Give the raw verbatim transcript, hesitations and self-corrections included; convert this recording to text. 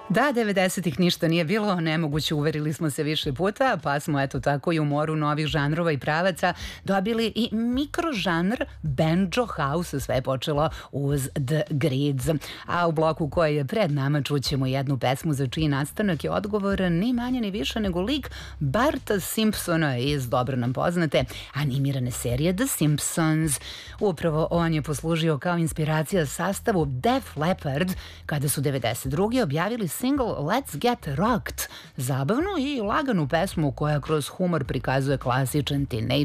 Da, devedesetih ništa nije bilo nemoguće, uverili smo se više puta, pa smo eto tako i u moru novih žanrova i pravaca dobili i mikrožanr banjo house, sve je počelo uz The Grids. A u bloku koji je pred nama čućemo jednu pesmu za čiji nastanak je odgovoran ni manje ni više nego lik Barta Simpsona iz dobro nam poznate animirane serije The Simpsons. Upravo on je poslužio kao inspiracija sastavu Def Leppard kada su devedeset druge objavili single Let's Get Rocked, zabavnu i laganu pesmu koja kroz humor prikazuje klasičan teenage